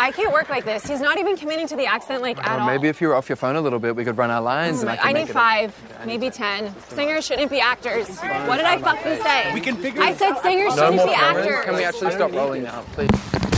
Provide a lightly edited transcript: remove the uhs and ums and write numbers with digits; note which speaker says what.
Speaker 1: I can't work like this. He's not even committing to the accent at all.
Speaker 2: Maybe if you were off your phone a little bit, we could run our lines. And
Speaker 1: I need 5, maybe 10. Singers shouldn't be actors. What did I fucking say?
Speaker 3: We can figure
Speaker 1: I said singers shouldn't be actors.
Speaker 2: Can we actually stop rolling now, please?